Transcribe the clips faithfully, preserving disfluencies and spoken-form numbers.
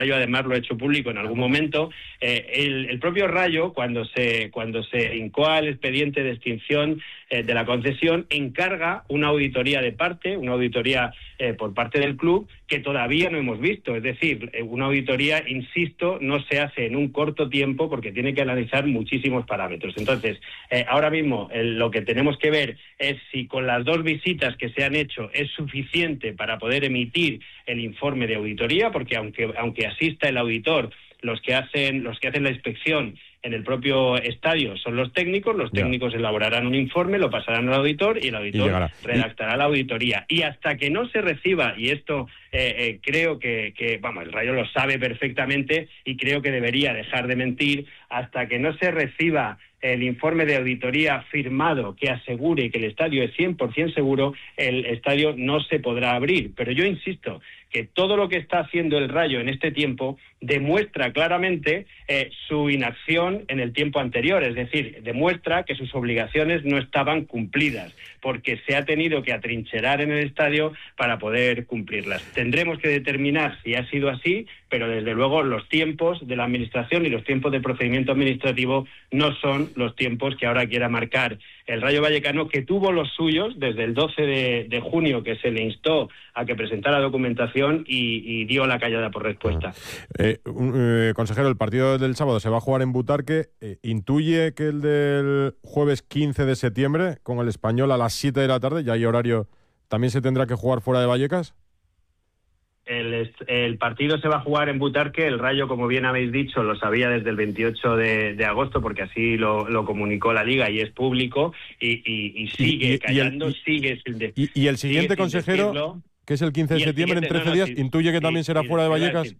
Rayo además lo ha hecho público en algún momento. Eh, el, el propio Rayo, cuando se cuando se incoa el expediente de extinción eh, de la concesión, encarga una auditoría de parte, una auditoría eh, por parte del club, que todavía no hemos visto. Es decir, eh, una auditoría, insisto, no se hace en un corto tiempo porque tiene que analizar muchísimos parámetros. Entonces, eh, ahora mismo eh, lo que tenemos que ver es si con las dos visitas que se han hecho es suficiente para poder emitir el informe de auditoría, porque aunque aunque asista el auditor, los que hacen los que hacen la inspección en el propio estadio son los técnicos, los técnicos ya. elaborarán un informe, lo pasarán al auditor y el auditor y redactará y... la auditoría. Y hasta que no se reciba, y esto eh, eh, creo que, que, vamos, el Rayo lo sabe perfectamente y creo que debería dejar de mentir, hasta que no se reciba el informe de auditoría firmado que asegure que el estadio es cien por ciento seguro, el estadio no se podrá abrir. Pero yo insisto que todo lo que está haciendo el Rayo en este tiempo demuestra claramente eh, su inacción en el tiempo anterior, es decir, demuestra que sus obligaciones no estaban cumplidas, porque se ha tenido que atrincherar en el estadio para poder cumplirlas. Tendremos que determinar si ha sido así, pero desde luego los tiempos de la administración y los tiempos de procedimiento administrativo no son los tiempos que ahora quiera marcar el Rayo Vallecano, que tuvo los suyos desde el doce de junio, que se le instó a que presentara documentación y, y dio la callada por respuesta. Eh, eh, consejero, el partido del sábado se va a jugar en Butarque. Eh, ¿Intuye que el del jueves quince de septiembre, con el Español a las siete de la tarde, ya hay horario, también se tendrá que jugar fuera de Vallecas? El, el partido se va a jugar en Butarque. El Rayo, como bien habéis dicho, lo sabía desde el veintiocho de, de agosto, porque así lo, lo comunicó la Liga y es público, y, y, y sigue y, callando, y el, sigue sin de, y, y el siguiente, consejero, decirlo, que es el quince de septiembre, en trece no, no, días, sí, ¿intuye que sí, también será sí, fuera de Vallecas?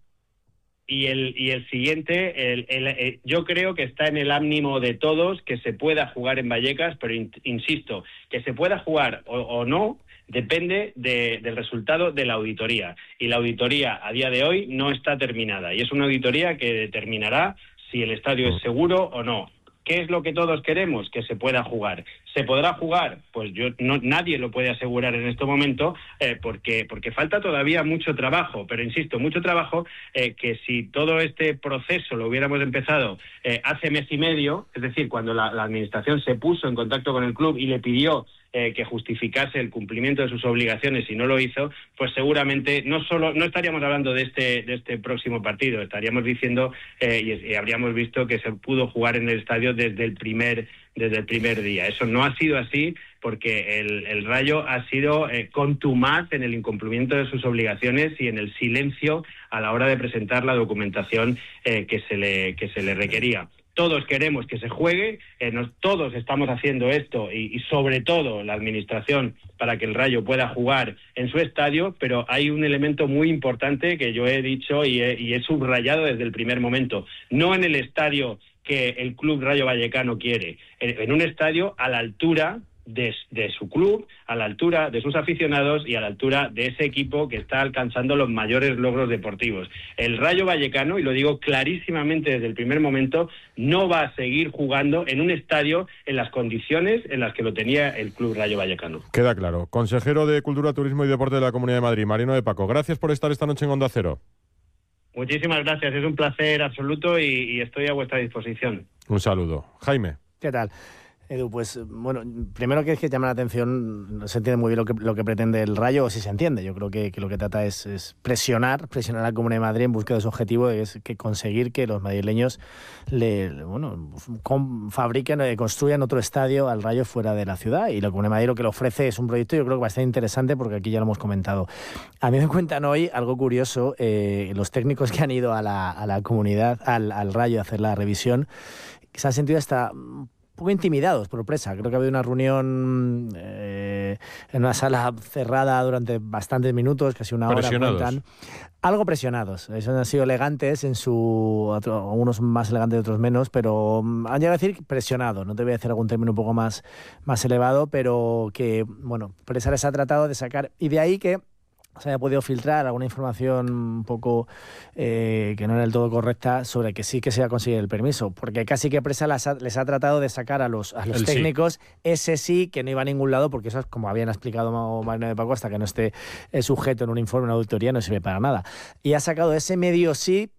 Y el, y el siguiente, el, el, el, yo creo que está en el ánimo de todos que se pueda jugar en Vallecas, pero in, insisto, que se pueda jugar o, o no, depende de, del resultado de la auditoría. Y la auditoría a día de hoy no está terminada. Y es una auditoría que determinará si el estadio es seguro o no. ¿Qué es lo que todos queremos? Que se pueda jugar. ¿Se podrá jugar? Pues yo no, nadie lo puede asegurar en este momento eh, porque, porque falta todavía mucho trabajo. Pero insisto, mucho trabajo eh, que si todo este proceso lo hubiéramos empezado eh, hace mes y medio, es decir, cuando la, la administración se puso en contacto con el club y le pidió Eh, que justificase el cumplimiento de sus obligaciones y no lo hizo, pues seguramente no solo no estaríamos hablando de este de este próximo partido, estaríamos diciendo eh, y, y habríamos visto que se pudo jugar en el estadio desde el primer desde el primer día. Eso no ha sido así porque el, el Rayo ha sido eh, contumaz en el incumplimiento de sus obligaciones y en el silencio a la hora de presentar la documentación eh, que se le que se le requería. Todos queremos que se juegue, eh, nos, todos estamos haciendo esto y, y sobre todo la administración para que el Rayo pueda jugar en su estadio, pero hay un elemento muy importante que yo he dicho y he, y he subrayado desde el primer momento. No en el estadio que el Club Rayo Vallecano quiere, en, en un estadio a la altura de, de su club, a la altura de sus aficionados y a la altura de ese equipo que está alcanzando los mayores logros deportivos. El Rayo Vallecano, y lo digo clarísimamente desde el primer momento, no va a seguir jugando en un estadio en las condiciones en las que lo tenía el Club Rayo Vallecano. Queda claro. Consejero de Cultura, Turismo y Deporte de la Comunidad de Madrid, Mariano de Paco, gracias por estar esta noche en Onda Cero. Muchísimas gracias, es un placer absoluto y, y estoy a vuestra disposición. Un saludo. Jaime. ¿Qué tal? Edu, pues bueno, primero que es que llama la atención, no se entiende muy bien lo que, lo que pretende el Rayo, o si se entiende. Yo creo que, que lo que trata es, es presionar, presionar a la Comunidad de Madrid en busca de su objetivo, es que conseguir que los madrileños le, bueno, con, fabriquen, eh, construyan otro estadio al Rayo fuera de la ciudad. Y la Comunidad de Madrid lo que le ofrece es un proyecto, yo creo que bastante interesante, porque aquí ya lo hemos comentado. A mí me cuentan hoy algo curioso, eh, los técnicos que han ido a la, a la comunidad, al, al Rayo a hacer la revisión, que se han sentido hasta un poco intimidados por presa. Creo que ha habido una reunión eh, en una sala cerrada durante bastantes minutos, casi una hora. Presionados. Algo presionados. Esos han sido elegantes en su... Otro, unos más elegantes y otros menos, pero han llegado a decir presionados. No te voy a decir algún término un poco más, más elevado, pero que, bueno, presa les ha tratado de sacar. Y de ahí que se haya podido filtrar alguna información un poco eh, que no era del todo correcta sobre que sí que se va a conseguir el permiso, porque casi que Presa les ha, les ha tratado de sacar a los, a los el técnicos sí. Ese sí que no iba a ningún lado, porque eso es como habían explicado Mariano de Paco, hasta que no esté sujeto en un informe, una auditoría, no sirve para nada. Y ha sacado ese medio sí,